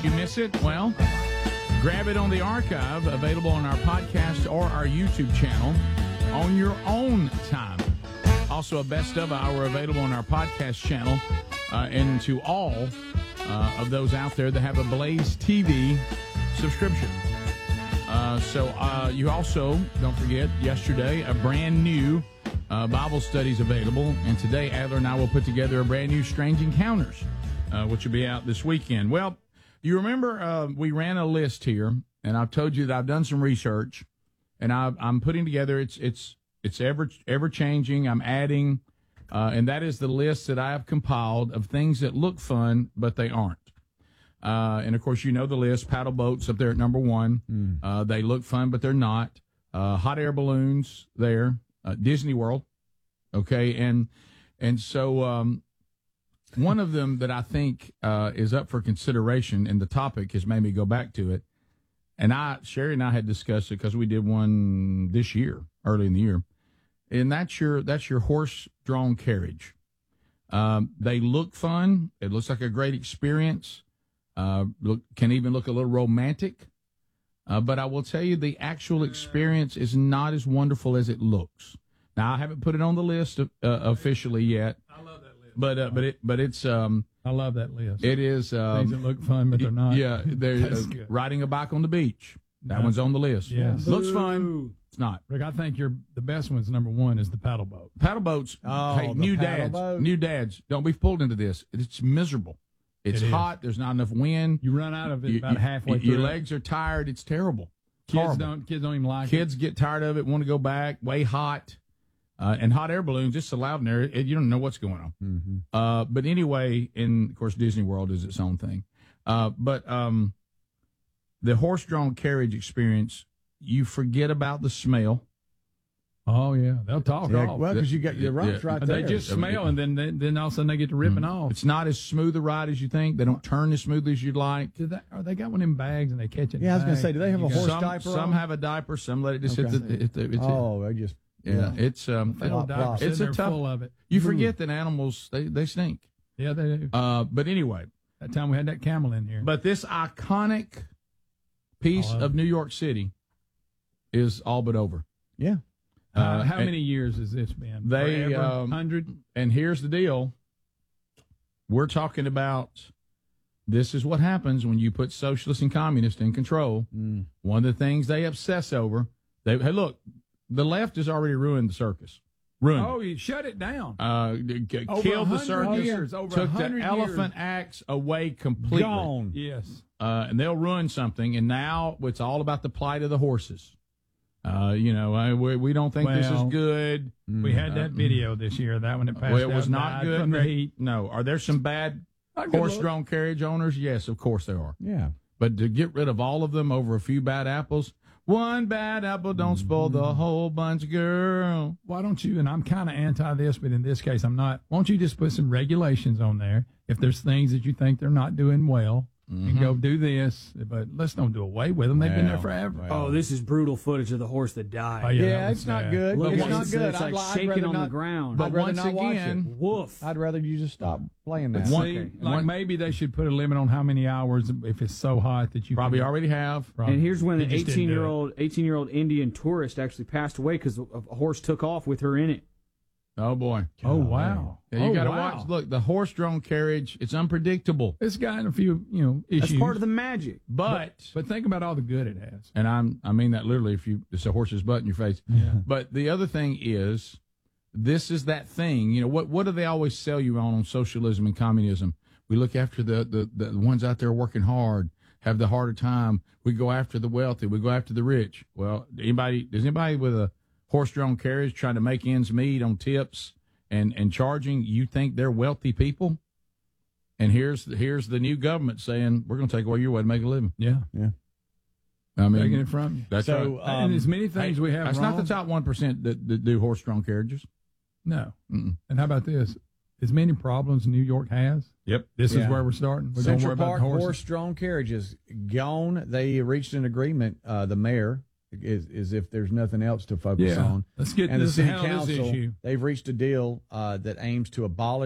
Did you miss it? Well, grab it on the archive, available on our podcast or our YouTube channel on your own time. Also, a best of hour available on our podcast channel, and to all of those out there that have a Blaze TV subscription. So you also, don't forget, yesterday, a brand new Bible studies available. And today, Adler and I will put together a brand new Strange Encounters, which will be out this weekend. Well, you remember we ran a list here, and I've told you that I've done some research, and I'm putting together, it's ever changing. I'm adding, and that is the list that I have compiled of things that look fun, but they aren't. And of course, you know the list. Paddle boats up there at number one. They look fun, but they're not. Hot air balloons there. Disney World. Okay. And so, one of them that I think, is up for consideration, and the topic has made me go back to it. And Sherry and I had discussed it because we did one this year, early in the year. And that's your horse-drawn carriage. They look fun. It looks like a great experience. Can even look a little romantic. But I will tell you, the actual experience is not as wonderful as it looks. Now, I haven't put it on the list officially yet. I love that list. But it's I love that list. it is Things that look fun, but they're not. Yeah, there's riding a bike on the beach. That one's on the list. Yes. Looks fun. It's not. Rick, I think the best one's number one is the paddle boat. Paddle boats. Hey, the new paddle dads. boat. New dads. Don't be pulled into this. It's miserable. It's It is. hot. There's not enough wind. You run out of it about halfway through. Your legs are tired. It's terrible. It's Kids horrible. don't even like Kids get tired of it, want to go back, way hot. And hot air balloons, it's so loud in there, you don't know what's going on. Mm-hmm. But anyway, and of course, Disney World is its own thing. But the horse-drawn carriage experience, you forget about the smell. Oh yeah, they'll talk Yeah, off. well, because you got your ropes right there. They just smell, and then all of a sudden they get to ripping off. It's not as smooth a ride as you think. They don't turn as smooth as you'd like. They got one in bags and they catch it? Yeah, I was going to say, do they have a horse Some diaper some on? have a diaper, some let it just hit the Oh, they just... yeah. It's Little diapers it's sitting a there tough. full of it. You forget that animals they stink. Yeah, they do. But anyway. That time we had that camel in here. But this iconic piece of New York City is all but over. Yeah. How many years has this been? They 100. And here's the deal. We're talking about this is what happens when you put socialists and communists in control. One of the things they obsess over. Hey, look, the left has already ruined the circus. Ruined. Oh, you shut it down. Killed the circus. Years, over took 100 the years. elephant acts away completely. Gone. Yes. And they'll ruin something. And now it's all about the plight of the horses. We don't think this is good. We had that video this year. That one that passed Well, it was out, not died good. from the heat. No. Are there some bad horse-drawn carriage owners? Yes, of course there are. Yeah. But to get rid of all of them over a few bad apples, one bad apple don't spoil the whole bunch, girl. Why don't you, and I'm kind of anti this, but in this case I'm not, why don't you just put some regulations on there if there's things that you think they're not doing well, and go do this, but let's don't do away with them. They've been there forever. Oh, this is brutal footage of the horse that died. Oh, Yeah, that it's was not sad. good. Look, It's once not it's, good. it's like I'd shaking rather on not, the ground. But I'd rather once not watch again, it. Woof. I'd rather you just stop playing that. See, maybe they should put a limit on how many hours if it's so hot that you Probably can, already have. Probably. And here's when the They just didn't do it. 18-year-old Indian tourist actually passed away because a horse took off with her in it. Oh, boy. Oh, wow. Yeah, you got to wow. watch. Look, the horse-drawn carriage, it's unpredictable. It's got a few, issues. That's part of the magic. But think about all the good it has. and I mean that literally, it's a horse's butt in your face. Yeah. But the other thing is, this is that thing. What do they always sell you on socialism and communism? We look after the ones out there working hard, have the harder time. We go after the wealthy. We go after the rich. Well, does anybody with a horse-drawn carriage trying to make ends meet on tips and charging, you think they're wealthy people? And here's the new government saying, we're going to take away your way to make a living. Yeah. I mean, Taking it from you. that's So, right. And as many things we have That's wrong. not the top 1% that do horse-drawn carriages. No. Mm-mm. And how about this? As many problems New York has, Yep. this Yeah. is where we're starting. We're going to worry Central about Park the horses. horse-drawn carriages gone. They reached an agreement. The mayor is if there's nothing else to focus Yeah. on. Let's get and this the city handle this council. issue. They've reached a deal that aims to abolish